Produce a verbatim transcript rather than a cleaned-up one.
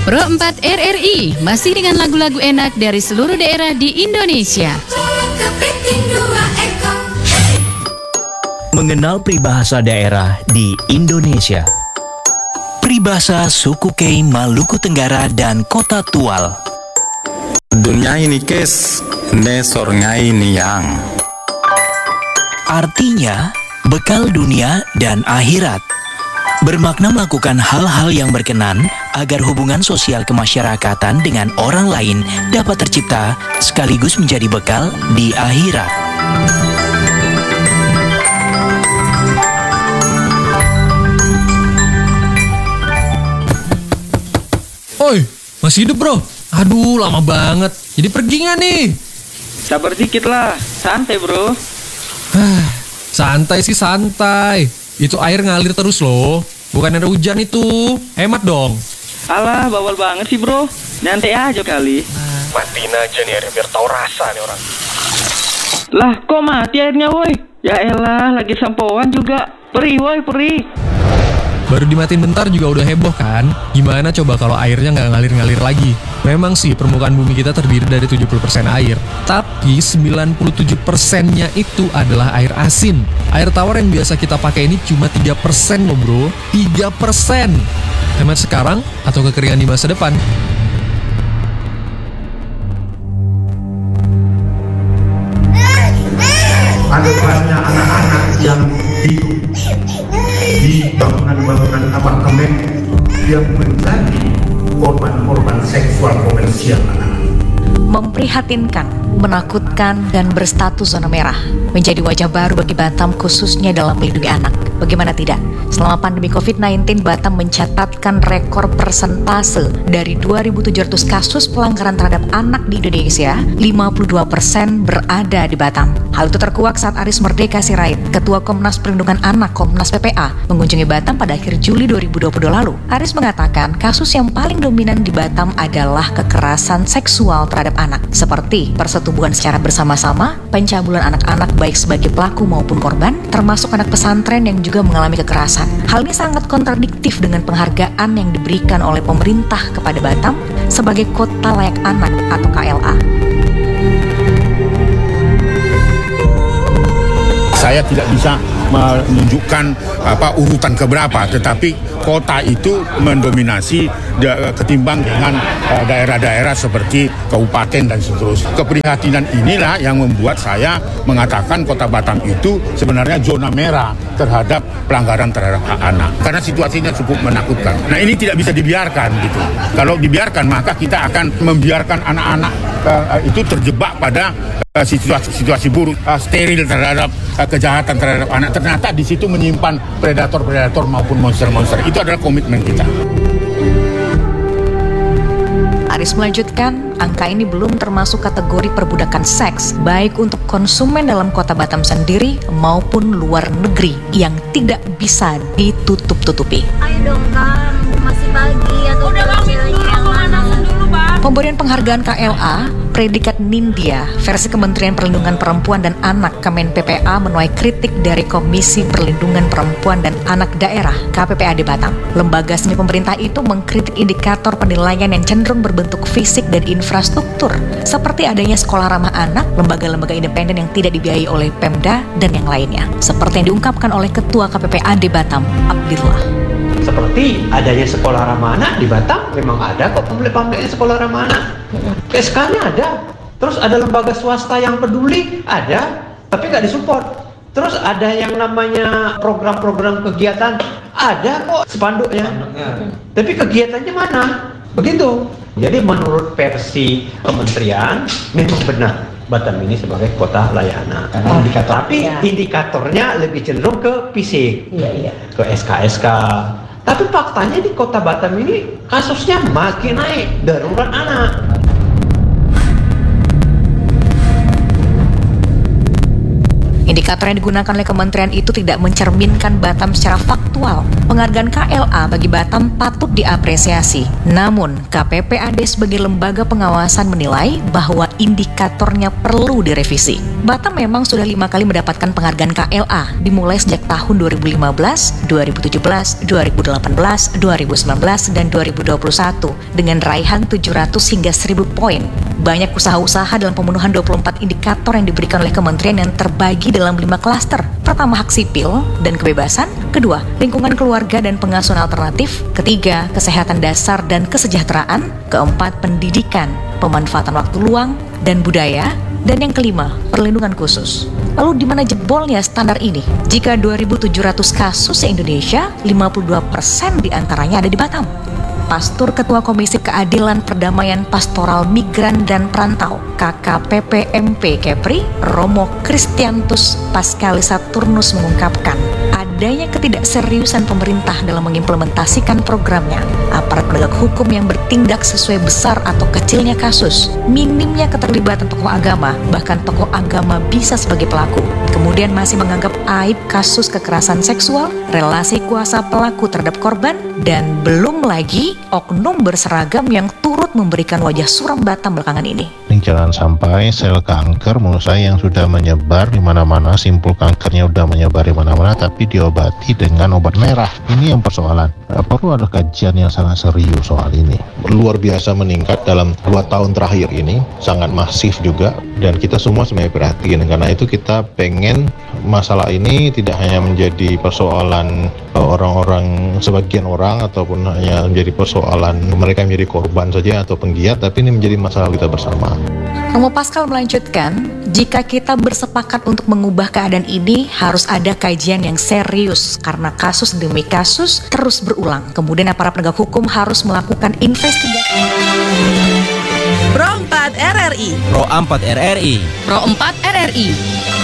Pro empat R R I masih dengan lagu-lagu enak dari seluruh daerah di Indonesia. Mengenal peribahasa daerah di Indonesia. Peribahasa suku Kei Maluku Tenggara dan Kota Tual. Dunia ini kes, ne sorngai niang. Artinya, bekal dunia dan akhirat. Bermakna melakukan hal-hal yang berkenan agar hubungan sosial kemasyarakatan dengan orang lain dapat tercipta sekaligus menjadi bekal di akhirat. Oi, masih hidup bro? Aduh, lama banget. Jadi pergi nggak nih? Sabar dikit lah, santai bro. Santai sih santai. Itu air ngalir terus loh. Bukan ada hujan itu. Hemat dong. Alah, bawal banget sih bro. Nyantai aja kali. Matiin aja nih airnya biar tahu rasa nih orang. Lah, kok mati airnya woi? Ya elah, lagi sampoan juga. Perih woi, perih. Baru dimatiin bentar juga udah heboh kan? Gimana coba kalau airnya nggak ngalir-ngalir lagi? Memang sih permukaan bumi kita terdiri dari tujuh puluh persen air. Tapi sembilan puluh tujuh persennya itu adalah air asin. Air tawar yang biasa kita pakai ini cuma tiga persen loh bro. tiga persen. Hemat sekarang atau kekeringan di masa depan? Ada banyak anak-anak yang hidup di bangunan-bangunan apartemen yang menjadi korban-korban seksual komersial anak-anak. Memprihatinkan, menakutkan, dan berstatus zona merah menjadi wajah baru bagi Batam khususnya dalam melindungi anak. Bagaimana tidak? Selama pandemi covid sembilan belas, Batam mencatatkan rekor persentase dari dua ribu tujuh ratus kasus pelanggaran terhadap anak di Indonesia, lima puluh dua persen berada di Batam. Hal itu terkuak saat Aris Merdeka Sirait, Ketua Komnas Perlindungan Anak Komnas P P A, mengunjungi Batam pada akhir Juli dua ribu dua puluh dua lalu. Aris mengatakan kasus yang paling dominan di Batam adalah kekerasan seksual terhadap anak, seperti persetubuhan secara bersama-sama, pencabulan anak-anak baik sebagai pelaku maupun korban, termasuk anak pesantren yang juga mengalami kekerasan. Hal ini sangat kontradiktif dengan penghargaan yang diberikan oleh pemerintah kepada Batam sebagai kota layak anak atau K L A. Saya tidak bisa menunjukkan apa urutan keberapa, tetapi kota itu mendominasi da- ketimbang dengan uh, daerah-daerah seperti kabupaten dan seterusnya. Keprihatinan inilah yang membuat saya mengatakan kota Batam itu sebenarnya zona merah terhadap pelanggaran terhadap hak anak, karena situasinya cukup menakutkan. Nah, ini tidak bisa dibiarkan gitu. Kalau dibiarkan maka kita akan membiarkan anak-anak uh, itu terjebak pada uh, situasi situasi buruk, uh, steril terhadap uh, kejahatan terhadap anak. Ternyata di situ menyimpan predator-predator maupun monster-monster. Itu adalah komitmen kita. Aris melanjutkan, angka ini belum termasuk kategori perbudakan seks, baik untuk konsumen dalam kota Batam sendiri maupun luar negeri yang tidak bisa ditutup-tutupi. Ayo dong kan, masih pagi atau udah bangun yang mana dulu bang? Pemberian penghargaan K L A, predikat Nindya, versi Kementerian Perlindungan Perempuan dan Anak Kemen P P A menuai kritik dari Komisi Perlindungan Perempuan dan Anak Daerah K P P A di Batam. Lembaga semi pemerintah itu mengkritik indikator penilaian yang cenderung berbentuk fisik dan infrastruktur, seperti adanya sekolah ramah anak, lembaga-lembaga independen yang tidak dibiayai oleh Pemda, dan yang lainnya. Seperti yang diungkapkan oleh Ketua K P P A di Batam, Abdillah. Seperti adanya sekolah ramah anak di Batam, memang ada kok pamflet-pamfletnya sekolah ramah anak. K S K-nya ada. Terus ada lembaga swasta yang peduli, ada, tapi nggak disupport. Terus ada yang namanya program-program kegiatan, ada kok spanduknya. Tapi kegiatannya mana? Begitu. Jadi menurut versi kementerian, memang benar Batam ini sebagai kota layak anak. Oh, indikator. Tapi ya, indikatornya lebih cenderung ke fisik, iya, iya. ke S K S K. Tapi faktanya di kota Batam ini kasusnya makin naik, darurat anak. Indikator yang digunakan oleh kementerian itu tidak mencerminkan Batam secara faktual. Penghargaan K L A bagi Batam patut diapresiasi. Namun, K P P A D sebagai lembaga pengawasan menilai bahwa indikatornya perlu direvisi. Batam memang sudah lima kali mendapatkan penghargaan K L A, dimulai sejak tahun dua ribu lima belas, dua ribu tujuh belas, dua ribu delapan belas, dua ribu sembilan belas, dan dua ribu dua puluh satu dengan raihan tujuh ratus hingga seribu poin. Banyak usaha-usaha dalam pemenuhan dua puluh empat indikator yang diberikan oleh kementerian yang terbagi dalam lima klaster. Pertama, hak sipil dan kebebasan. Kedua, lingkungan keluarga dan pengasuhan alternatif. Ketiga, kesehatan dasar dan kesejahteraan. Keempat, pendidikan, pemanfaatan waktu luang, dan budaya. Dan yang kelima, perlindungan khusus. Lalu di mana jebolnya standar ini? Jika dua ribu tujuh ratus kasus se-Indonesia, lima puluh dua persen diantaranya ada di Batam. Pastur Ketua Komisi Keadilan Perdamaian Pastoral Migran dan Perantau K K P P M P Kepri, Romo Kristiantus Pascalis Saturnus mengungkapkan adanya ketidakseriusan pemerintah dalam mengimplementasikan programnya, aparat penegak hukum yang bertindak sesuai besar atau kecilnya kasus, minimnya keterlibatan tokoh agama, bahkan tokoh agama bisa sebagai pelaku, kemudian masih menganggap aib kasus kekerasan seksual, relasi kuasa pelaku terhadap korban, dan belum lagi oknum berseragam yang turut memberikan wajah suram Batam belakangan ini. Jangan sampai sel kanker menurut saya yang sudah menyebar di mana-mana, simpul kankernya sudah menyebar di mana-mana, tapi diobati dengan obat merah. Ini yang persoalan. Perlu ada kajian yang sangat serius soal ini. Luar biasa meningkat dalam dua tahun terakhir ini, sangat masif juga, dan kita semua sebenarnya perhatiin. Karena itu kita pengen masalah ini tidak hanya menjadi persoalan orang-orang, sebagian orang, ataupun hanya menjadi persoalan mereka yang menjadi korban saja atau penggiat, tapi ini menjadi masalah kita bersama. Romo Pascal melanjutkan, jika kita bersepakat untuk mengubah keadaan ini, harus ada kajian yang serius karena kasus demi kasus terus berulang. Kemudian aparat penegak hukum harus melakukan investigasi. Pro empat R R I Pro empat R R I Pro empat R R I